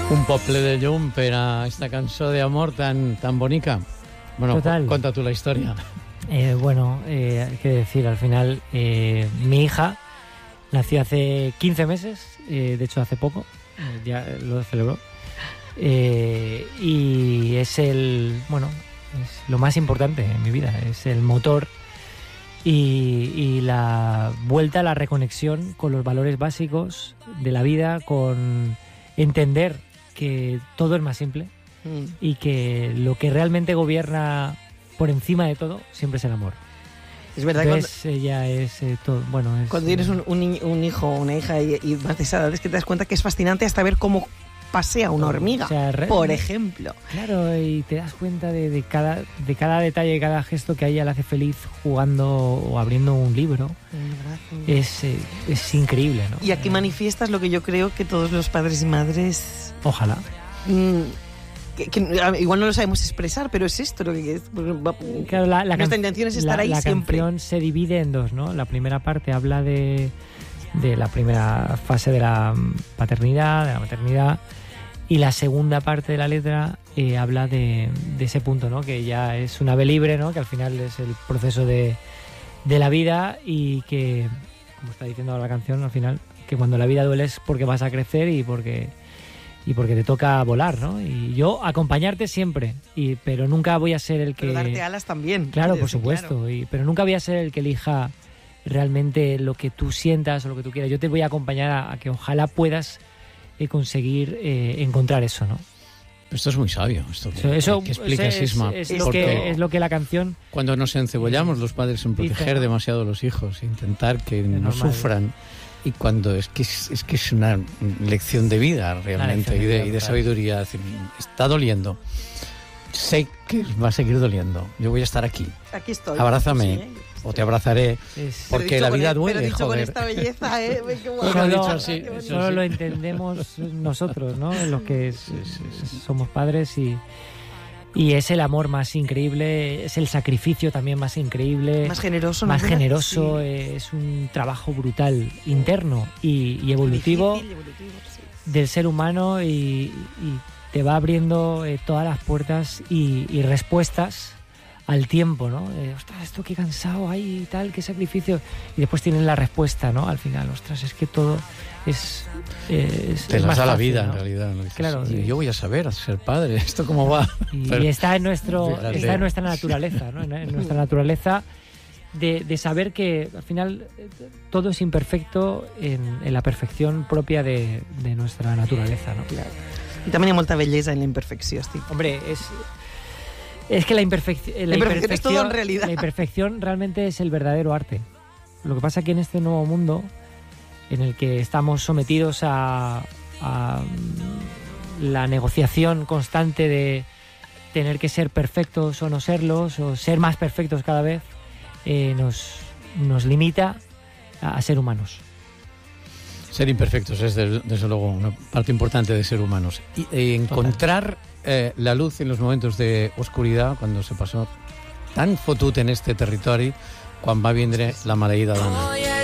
Un poble de llum per a esta cançó d'amor tan bonica. Bueno, cuenta tú la historia. Hay que decir, al final, mi hija nació hace 15 meses, de hecho hace poco, ya lo celebró, y es es lo más importante en mi vida, es el motor y la vuelta a la reconexión con los valores básicos de la vida, con entender que todo es más simple y que lo que realmente gobierna por encima de todo siempre es el amor. Es verdad. Entonces, ella es todo. Bueno, es, cuando tienes un hijo o una hija y vas de esa edad, es que te das cuenta que es fascinante hasta ver cómo pasea una hormiga, por ejemplo. Claro, y te das cuenta de cada detalle, cada gesto que a ella le hace feliz jugando o abriendo un libro. Es increíble, ¿no? Y aquí manifiestas lo que yo creo que todos los padres y madres... Ojalá. Que igual no lo sabemos expresar, pero es esto lo que es. Claro, nuestra intención es estar ahí siempre. La canción se divide en dos, ¿no? La primera parte habla de la primera fase de la paternidad, de la maternidad, y la segunda parte de la letra habla de ese punto, ¿no? Que ya es un ave libre, ¿no? Que al final es el proceso de la vida y que, como está diciendo ahora la canción, al final, que cuando la vida duele es porque vas a crecer y porque te toca volar, ¿no? Y yo acompañarte siempre, pero nunca voy a ser el que... Pero darte alas también. Claro, por supuesto, claro. Pero nunca voy a ser el que elija realmente lo que tú sientas o lo que tú quieras. Yo te voy a acompañar a que ojalá puedas conseguir encontrar eso, ¿no? Esto es muy sabio, esto que explica Sisma. Es lo que la canción... Cuando nos encebollamos los padres en proteger demasiado a los hijos, intentar que no sufran... Y cuando es que es una lección de vida realmente y de sabiduría. Es decir, está doliendo. Sé que va a seguir doliendo. Yo voy a estar aquí. Aquí estoy. Abrázame. Sí. O te abrazaré. Porque la vida duele, pero dicho joder. Con esta belleza, Solo lo entendemos nosotros, ¿no? Los que somos padres y es el amor más increíble, es el sacrificio también más increíble. Más generoso. Más generoso, sí. Es un trabajo brutal, interno y evolutivo del ser humano y te va abriendo todas las puertas y respuestas al tiempo, ¿no? Ostras, esto qué cansado hay y tal, qué sacrificio. Y después tienes la respuesta, ¿no? Al final, ostras, es que todo es te las da la vida, ¿no? En realidad, ¿no? Dices, claro. Yo voy a saber ser padre, ¿esto cómo va? Y está en nuestra naturaleza, ¿no? En nuestra naturaleza de saber que al final todo es imperfecto en la perfección propia de nuestra naturaleza, ¿no? Claro. Y también hay molta belleza en la imperfección, sí. Hombre, es que la imperfección es todo en realidad. La imperfección realmente es el verdadero arte. Lo que pasa es que en este nuevo mundo en el que estamos sometidos a la negociación constante de tener que ser perfectos o no serlos, o ser más perfectos cada vez, nos limita a ser humanos. Ser imperfectos es desde luego una parte importante de ser humanos. Y encontrar la luz en los momentos de oscuridad, cuando se passó tan fotut en este territori, quan va vindre la maleïda dona.